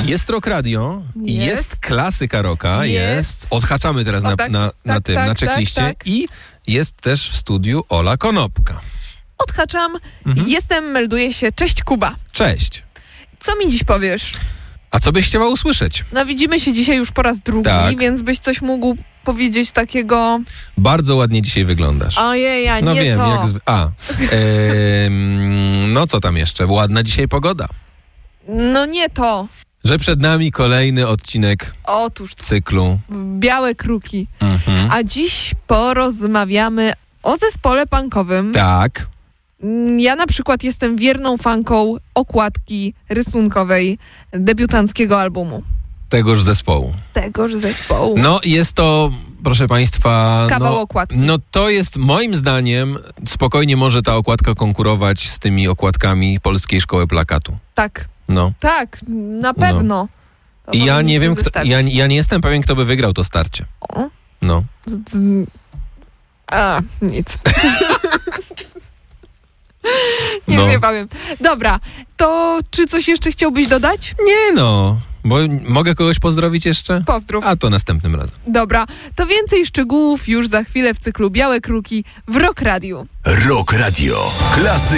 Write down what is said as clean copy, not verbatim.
Jest Rock Radio, jest klasyka rocka, jest. Odhaczamy teraz na checkliście tak. i jest też w studiu Ola Konopka. Odhaczam. Melduję się. Cześć, Kuba. Cześć. Co mi dziś powiesz? A co byś chciała usłyszeć? No widzimy się dzisiaj już po raz drugi, Tak. więc byś coś mógł powiedzieć takiego... Bardzo ładnie dzisiaj wyglądasz. Ojej, a No nie wiem, to. No co tam jeszcze? Ładna dzisiaj pogoda. No nie to. Że przed nami kolejny odcinek Otóż cyklu. Białe Kruki. Mhm. A dziś porozmawiamy o zespole punkowym. Tak. Ja na przykład jestem wierną fanką okładki rysunkowej debiutanckiego albumu. Tegoż zespołu. Tegoż zespołu. No jest to, proszę państwa... Kawał okładki. No to jest, moim zdaniem, spokojnie może ta okładka konkurować z tymi okładkami Polskiej Szkoły Plakatu. Tak, No. tak, na pewno. To I ja powinniśmy nie wiem, zestawić. ja nie jestem pewien, kto by wygrał to starcie. O, No. nic. No. Nie powiem. Dobra, to czy coś jeszcze chciałbyś dodać? Nie no, bo mogę kogoś pozdrowić jeszcze? Pozdrów. A to następnym razem. Dobra, to więcej szczegółów już za chwilę w cyklu Białe Kruki w Rock Radio. Rock Radio. Klasy